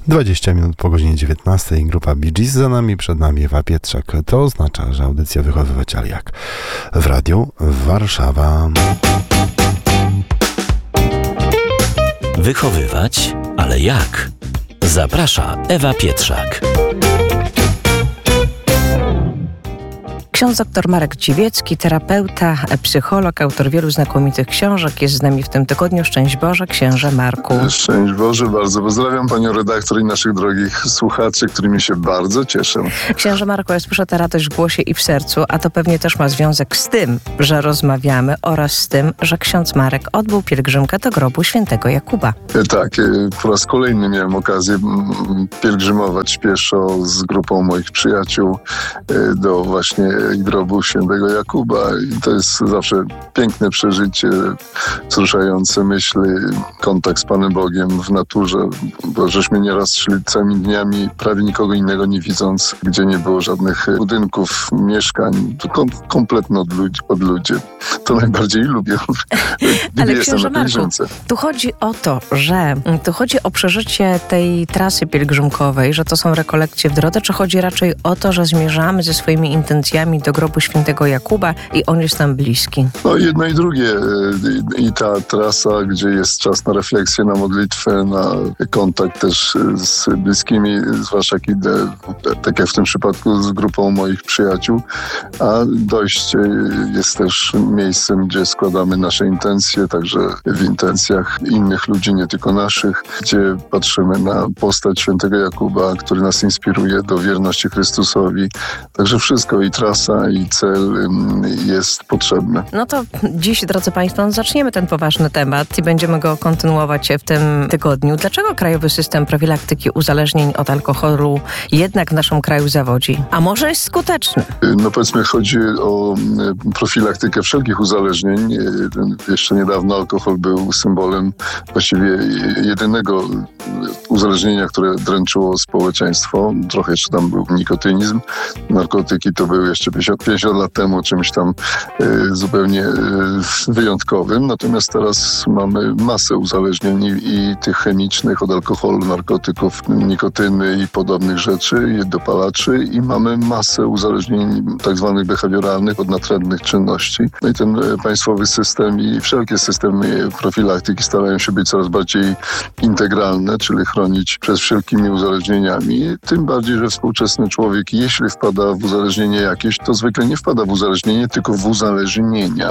20 minut po godzinie 19. Grupa Bee Gees za nami, przed nami Ewa Pietrzak. To oznacza, że audycja Wychowywać, ale jak? W Radiu Warszawa. Wychowywać, ale jak? Zaprasza Ewa Pietrzak. Ksiądz dr Marek Dziwiecki, terapeuta, psycholog, autor wielu znakomitych książek, jest z nami w tym tygodniu. Szczęść Boże, księże Marku. Szczęść Boże, bardzo pozdrawiam panią redaktor i naszych drogich słuchaczy, którymi się bardzo cieszę. Księże Marku, ja słyszę tę radość w głosie i w sercu, a to pewnie też ma związek z tym, że rozmawiamy, oraz z tym, że ksiądz Marek odbył pielgrzymkę do grobu świętego Jakuba. Tak, po raz kolejny miałem okazję pielgrzymować pieszo z grupą moich przyjaciół do właśnie grobu świętego Jakuba i to jest zawsze piękne przeżycie, wzruszające myśli, kontakt z Panem Bogiem w naturze, bo żeśmy nieraz szli całymi dniami, prawie nikogo innego nie widząc, gdzie nie było żadnych budynków, mieszkań, tylko kompletnie od ludzi. To najbardziej lubię. Ale księże Marku, tu chodzi o to, że tu chodzi o przeżycie tej trasy pielgrzymkowej, że to są rekolekcje w drodze, czy chodzi raczej o to, że zmierzamy ze swoimi intencjami do grobu świętego Jakuba i on jest nam bliski? No jedno i drugie. I ta trasa, gdzie jest czas na refleksję, na modlitwę, na kontakt też z bliskimi, zwłaszcza tak jak w tym przypadku z grupą moich przyjaciół, a dojście jest też miejscem, gdzie składamy nasze intencje, także w intencjach innych ludzi, nie tylko naszych, gdzie patrzymy na postać świętego Jakuba, który nas inspiruje do wierności Chrystusowi. Także wszystko, i trasa, i cel jest potrzebny. No to dziś, drodzy Państwo, zaczniemy ten poważny temat i będziemy go kontynuować w tym tygodniu. Dlaczego krajowy system profilaktyki uzależnień od alkoholu jednak w naszym kraju zawodzi? A może jest skuteczny? No powiedzmy, chodzi o profilaktykę wszelkich uzależnień. Jeszcze niedawno alkohol był symbolem właściwie jedynego uzależnienia, które dręczyło społeczeństwo. Trochę jeszcze tam był nikotynizm. Narkotyki to były jeszcze 50 lat temu czymś tam zupełnie wyjątkowym. Natomiast teraz mamy masę uzależnień i tych chemicznych od alkoholu, narkotyków, nikotyny i podobnych rzeczy, i dopalaczy, i mamy masę uzależnień tak zwanych behawioralnych od natrętnych czynności. No i ten państwowy system i wszelkie systemy profilaktyki starają się być coraz bardziej integralne, czyli chronić przed wszelkimi uzależnieniami. Tym bardziej, że współczesny człowiek, jeśli wpada w uzależnienie jakieś, to zwykle nie wpada w uzależnienie, tylko w uzależnienia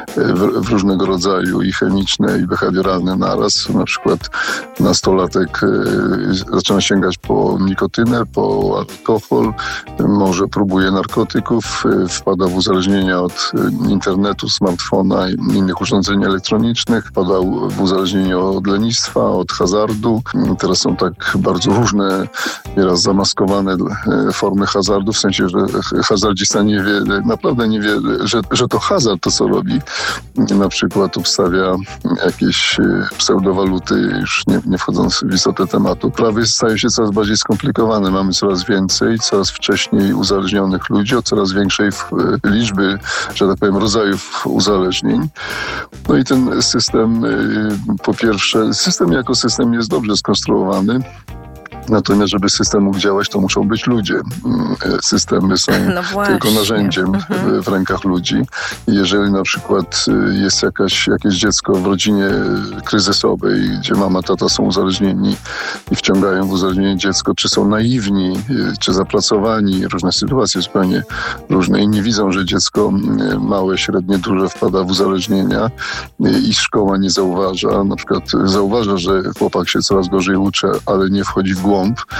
w różnego rodzaju, i chemiczne, i behawioralne naraz. Na przykład nastolatek zaczyna sięgać po nikotynę, po alkohol, może próbuje narkotyków, wpada w uzależnienia od internetu, smartfona i innych urządzeń elektronicznych, wpada w uzależnienie od lenistwa, od hazardu. Teraz są tak bardzo różne, nieraz zamaskowane formy hazardu, w sensie, że hazardzista nie wie, naprawdę nie wie, że to hazard to, co robi. Na przykład obstawia jakieś pseudowaluty, już nie wchodząc w istotę tematu. Prawie staje się coraz bardziej skomplikowane. Mamy coraz więcej, coraz wcześniej uzależnionych ludzi, o coraz większej liczby, że tak powiem, rodzajów uzależnień. No i ten system, po pierwsze, system jako system jest dobrze skonstruowany. Natomiast, żeby system mógł działać, to muszą być ludzie. Systemy są tylko narzędziem w rękach ludzi. Jeżeli na przykład jest jakieś dziecko w rodzinie kryzysowej, gdzie mama, tata są uzależnieni i wciągają w uzależnienie dziecko, czy są naiwni, czy zapracowani, różne sytuacje zupełnie różne i nie widzą, że dziecko małe, średnie, duże wpada w uzależnienia i szkoła nie zauważa. Na przykład zauważa, że chłopak się coraz gorzej uczy, ale nie wchodzi w głąb.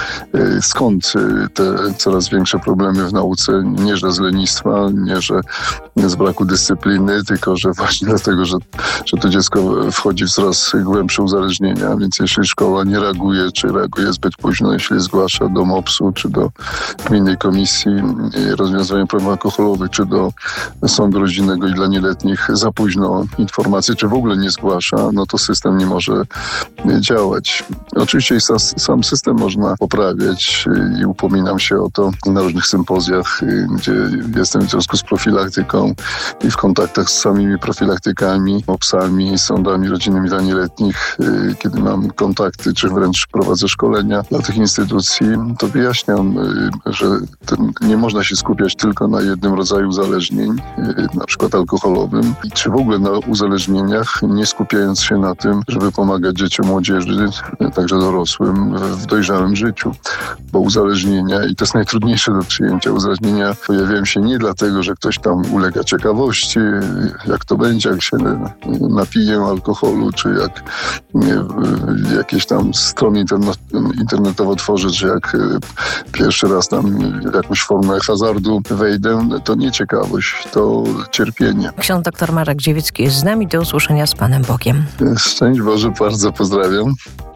Skąd te coraz większe problemy w nauce? Nie, że z lenistwa, nie, że z braku dyscypliny, tylko że właśnie dlatego, że to dziecko wchodzi w coraz głębsze uzależnienia. Więc jeśli szkoła nie reaguje, czy reaguje zbyt późno, jeśli zgłasza do MOPS-u, czy do Gminnej Komisji Rozwiązywania Problemów Alkoholowych, czy do Sądu Rodzinnego i dla Nieletnich za późno informacje, czy w ogóle nie zgłasza, no to system nie może działać. Oczywiście sam system można poprawiać i upominam się o to na różnych sympozjach, gdzie jestem w związku z profilaktyką i w kontaktach z samymi profilaktykami, OPS-ami, sądami rodzinnymi dla nieletnich, kiedy mam kontakty, czy wręcz prowadzę szkolenia dla tych instytucji, to wyjaśniam, że nie można się skupiać tylko na jednym rodzaju uzależnień, na przykład alkoholowym, czy w ogóle na uzależnieniach, nie skupiając się na tym, żeby pomagać dzieciom, młodzieży, także dorosłym w dojrzałym życiu. Bo uzależnienia, i to jest najtrudniejsze do przyjęcia, uzależnienia pojawiają się nie dlatego, że ktoś tam ulega ciekawości, jak to będzie, jak się napije alkoholu, czy jak jakieś tam strony internetowo tworzę, czy jak pierwszy raz tam w jakąś formę hazardu wejdę, to nie ciekawość, to cierpienie. Ksiądz dr Marek Dziewiecki jest z nami. Do usłyszenia z Panem Bogiem. Szczęść Boże, bardzo pozdrawiam.